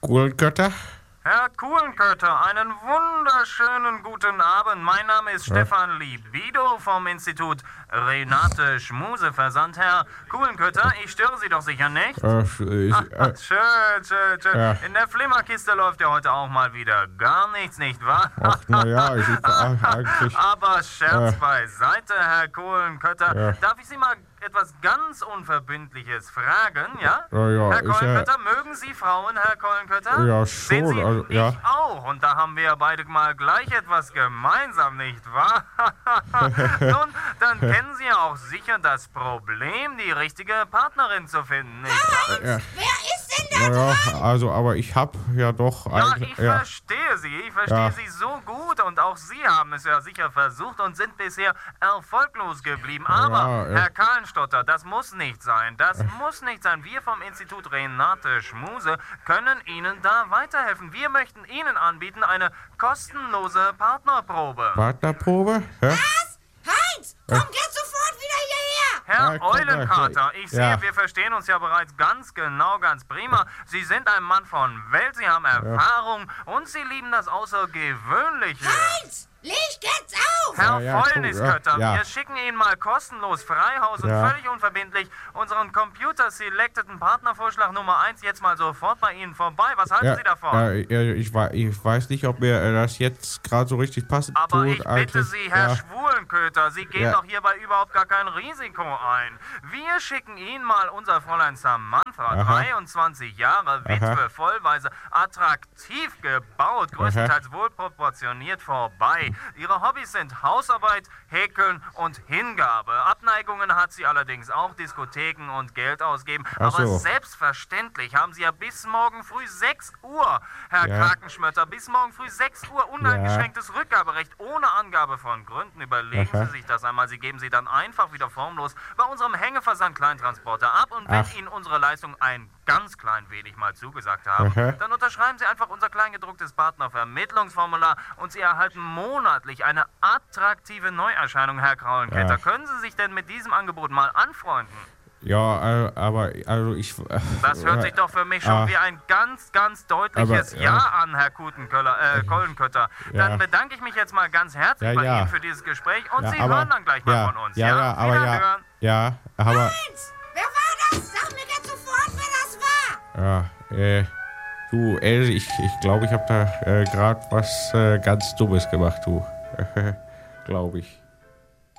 Kuhlenkötter? Herr Kuhlenkötter, einen wunderschönen guten Abend. Mein Name ist Stefan Libido vom Institut Renate Schmuseversand. Herr Kuhlenkötter, ich störe Sie doch sicher nicht? Schön. Ja. In der Flimmerkiste läuft ja heute auch mal wieder gar nichts, nicht wahr? Ach, naja, eigentlich... Aber Scherz beiseite, Herr Kuhlenkötter. Ja. Darf ich Sie mal etwas ganz Unverbindliches fragen, ja? Ja, Herr Kuhlenkötter, mögen Sie Frauen, Herr Kuhlenkötter? Ja, Sehen schon, Sie, also, ich ja. auch. Und da haben wir ja beide mal gleich etwas gemeinsam, nicht wahr? Nun, dann kennen Sie ja auch sicher das Problem, die richtige Partnerin zu finden, nicht wahr? Ja. Wer ist denn da Ja, dran? also, aber ich hab ja doch Ja, eigentlich... ich verstehe Sie. Ich verstehe Ja. Sie so gut. Und auch Sie haben es ja sicher versucht und sind bisher erfolglos geblieben. Aber, Ja, Herr Kahlenstotter, das muss nicht sein. Das muss nicht sein. Wir vom Institut Renate Schmuse können Ihnen da weiterhelfen. Wir möchten Ihnen anbieten eine kostenlose Partnerprobe. Partnerprobe? Ja? Was? Heinz, komm jetzt sofort wieder hierher! Herr Ja, komm, Eulenkater, ich sehe, ja. wir verstehen uns ja bereits ganz genau, ganz prima. Sie sind ein Mann von Welt, Sie haben Erfahrung und Sie lieben das Außergewöhnliche. Heinz, leg jetzt auf! Herr Ja, Fäulniskötter, ja. wir schicken Ihnen mal kostenlos Freihaus und Ja. völlig unverbindlich unseren Computer-selecteden Partnervorschlag Nummer 1 jetzt mal sofort bei Ihnen vorbei. Was halten Sie davon? Ich weiß nicht, ob mir das jetzt gerade so richtig passend Aber tut. ich bitte eigentlich. Sie, Herr Ja. Schwulenköter, Sie gehen Ja. doch hierbei überhaupt gar kein Risiko ein. Wir schicken Ihnen mal unser Fräulein Samantha, Aha. 23 Jahre, Witwe, Aha. vollweise, attraktiv gebaut, größtenteils wohlproportioniert vorbei. Ihre Hobbys sind Hausarbeit, Häkeln und Hingabe. Abneigungen hat sie allerdings auch, Diskotheken und Geld ausgeben. Ach Aber so. selbstverständlich haben Sie ja bis morgen früh 6 Uhr, Herr Ja. Krakenschmötter, bis morgen früh 6 Uhr uneingeschränktes Rückgaberecht ohne Angabe von Gründen. Überlegen Aha. Sie sich das einmal. Sie geben sie dann einfach wieder formlos bei unserem Hängeversand Kleintransporter ab. Und wenn Ach. Ihnen unsere Leistung ein ganz klein wenig mal zugesagt haben, Aha. dann unterschreiben Sie einfach unser kleingedrucktes Partnervermittlungsformular und Sie erhalten monatlich eine attraktive Neuerscheinung, Herr Kraulenketter. Ach. Können Sie sich denn mit diesem Angebot mal anfreunden? Ja, aber also ich... Das hört sich doch für mich schon wie ein ganz, ganz deutliches Aber, Ja an, Herr Kollenkötter. Dann Ja. bedanke ich mich jetzt mal ganz herzlich Ja, bei ja. Ihnen für dieses Gespräch und Ja, Sie aber- hören dann gleich mal ja, von uns. Ja, aber ja, Wiederhören. ja, aber... Heinz, wer war das? Sag mir jetzt sofort, wer das war! Ja, du, Else, ich glaube, ich habe da gerade was ganz Dummes gemacht, du. Glaube ich.